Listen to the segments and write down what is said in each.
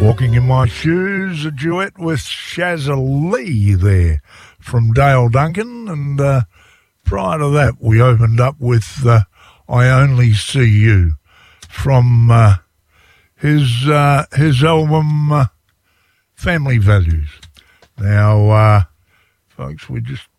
Walking in My Shoes, a duet with Shazza Lee there from Dale Duncan. And prior to that, we opened up with I Only See You from his album Family Values. Now, folks, we're just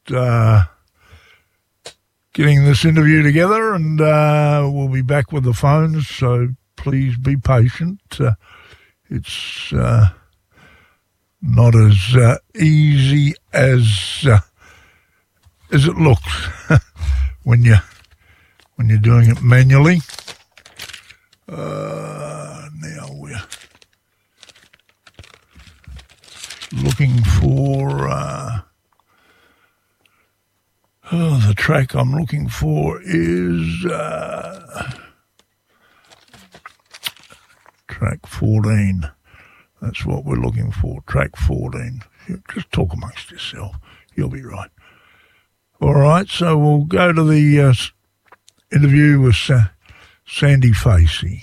getting this interview together, and we'll be back with the phones, so please be patient. It's not as easy as it looks when you're doing it manually. Now we're looking for the track I'm looking for is track 14. That's what we're looking for, track 14. Just talk amongst yourself. You'll be right. All right, so we'll go to the interview with Sandy Facey.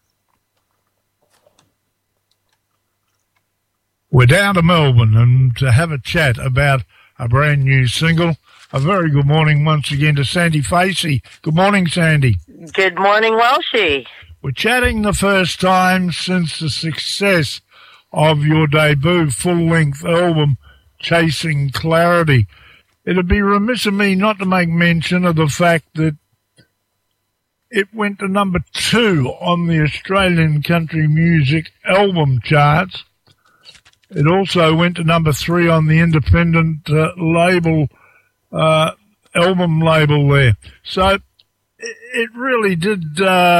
We're down to Melbourne and to have a chat about a brand new single. A very good morning once again to Sandy Facey. Good morning, Sandy. Good morning, Welshie. We're chatting the first time since the success of your debut full-length album, Chasing Clarity. It'd be remiss of me not to make mention of the fact that it went to number 2 on the Australian country music album charts. It also went to number 3 on the independent label, album label there. So it really did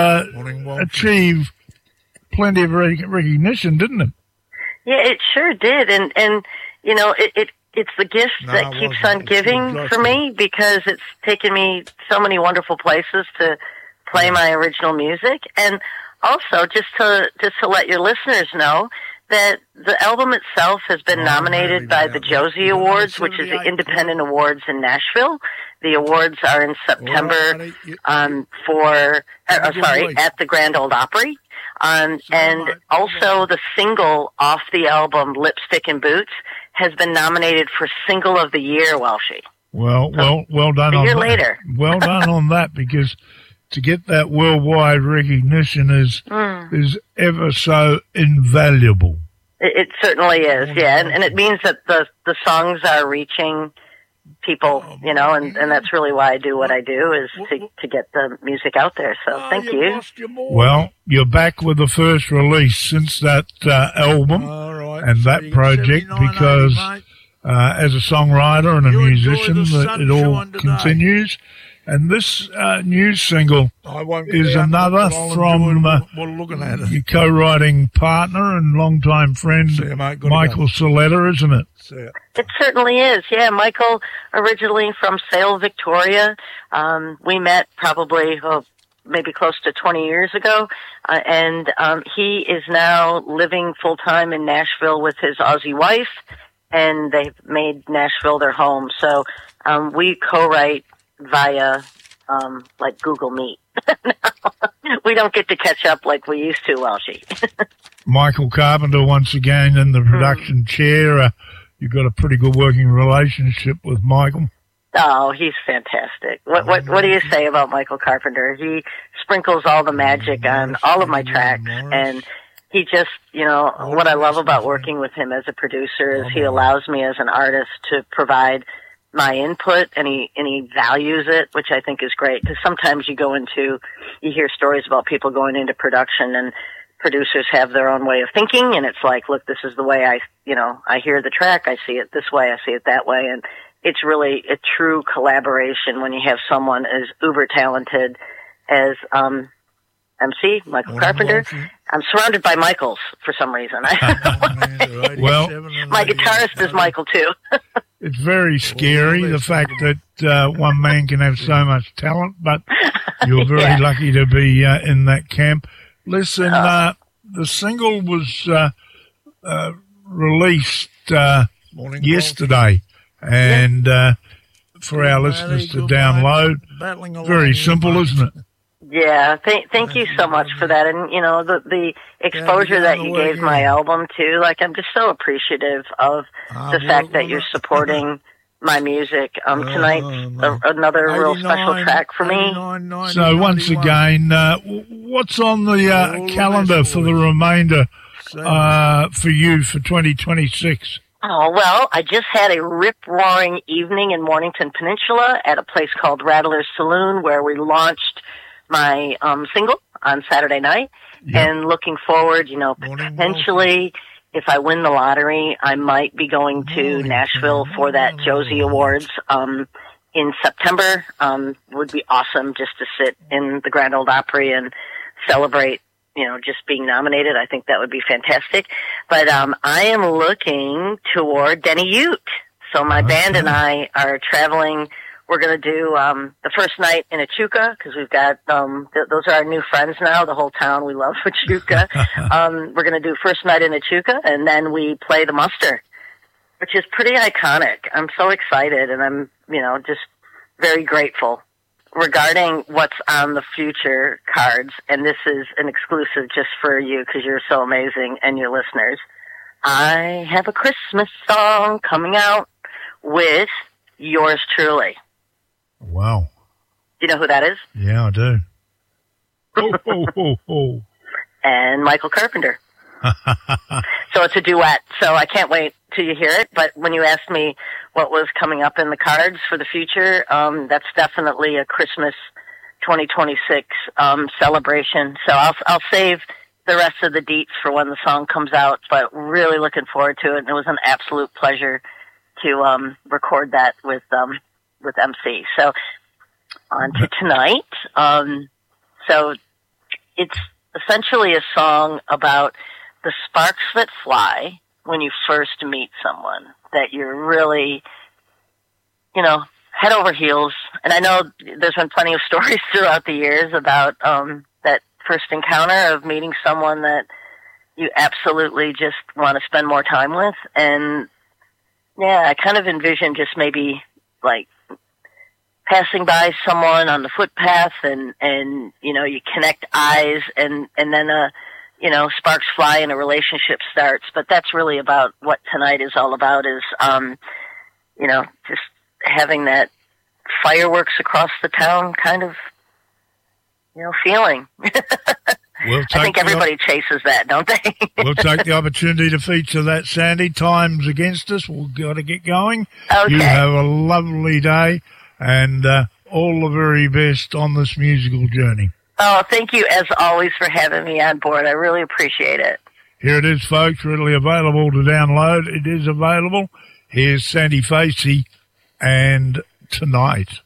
achieve plenty of recognition, didn't it? Yeah, it sure did. And you know, it's the gift that keeps on giving for me, because it's taken me so many wonderful places to play my original music. And also just to let your listeners know that the album itself has been nominated by the Josie Awards, which is the independent awards in Nashville. The awards are in September at the Grand Ole Opry. And also the single off the album, Lipstick and Boots, has been nominated for Single of the Year, Welshie. Well done on that. A year later. Well done on that, because to get that worldwide recognition is ever so invaluable. It certainly is, yeah. And it means that the songs are reaching people, you know, and that's really why I do what I do, is to get the music out there. So thank you. Well, you're back with the first release since that album and that project, because as a songwriter and a musician, it all continues. And this new single is another from your co-writing partner and longtime friend, Michael Soletta, isn't it? It certainly is, yeah. Michael, originally from Sale, Victoria. We met probably maybe close to 20 years ago. And he is now living full-time in Nashville with his Aussie wife, and they've made Nashville their home. So we co-write via like Google Meet. We don't get to catch up like we used to, Welshie. Michael Carpenter once again in the production chair. You've got a pretty good working relationship with Michael. Oh, he's fantastic. What do you say about Michael Carpenter? He sprinkles all the magic on all of my tracks, and he just, you know, what I love about working with him as a producer is he allows me as an artist to provide my input, and he values it, which I think is great, because sometimes you hear stories about people going into production and producers have their own way of thinking, and it's like, look, this is the way I hear the track, I see it this way, I see it that way, and it's really a true collaboration when you have someone as uber talented as MC Michael Carpenter. I'm surrounded by Michaels for some reason. Well, my guitarist is Michael too. It's very scary, the fact that one man can have so much talent, but you're very lucky to be in that camp. Listen, the single was released yesterday, and for our listeners to download, very simple, isn't it? Yeah, thank you so much for that. And, you know, the exposure that you gave my album to, like, I'm just so appreciative of the fact that you're supporting my music. Tonight's another real special track for me. So once again, what's on the calendar for the remainder for you for 2026? Oh, well, I just had a rip-roaring evening in Mornington Peninsula at a place called Rattler's Saloon where we launched my single on Saturday night. Yep. And looking forward, you know, potentially if I win the lottery, I might be going to Nashville for that Josie Awards in September. Would be awesome just to sit in the Grand Ole Opry and celebrate, you know, just being nominated. I think that would be fantastic. But I am looking toward Denny Ute. So my band and I are traveling. We're going to do the first night in Echuca because we've got those are our new friends now. The whole town, we love Echuca. We're going to do first night in Echuca, and then we play the Muster, which is pretty iconic. I'm so excited, and I'm, you know, just very grateful. Regarding what's on the future cards, and this is an exclusive just for you because you're so amazing and your listeners, I have a Christmas song coming out with yours truly. Wow. Do you know who that is? Yeah, I do. Oh. And Michael Carpenter. So it's a duet. So I can't wait till you hear it. But when you asked me what was coming up in the cards for the future, that's definitely a Christmas 2026 celebration. So I'll save the rest of the deets for when the song comes out. But really looking forward to it. And it was an absolute pleasure to record that with MC. So on to tonight. So it's essentially a song about the sparks that fly when you first meet someone that you're really, you know, head over heels. And I know there's been plenty of stories throughout the years about that first encounter of meeting someone that you absolutely just want to spend more time with. And yeah, I kind of envision just maybe like passing by someone on the footpath and you know, you connect eyes and then you know, sparks fly and a relationship starts. But that's really about what tonight is all about is you know, just having that fireworks across the town kind of, you know, feeling. I think everybody chases that, don't they? We'll take the opportunity to feature that, Sandy. Time's against us. We've got to get going. Okay. You have a lovely day and all the very best on this musical journey. Oh, thank you, as always, for having me on board. I really appreciate it. Here it is, folks, readily available to download. It is available. Here's Sandy Facey and Tonight.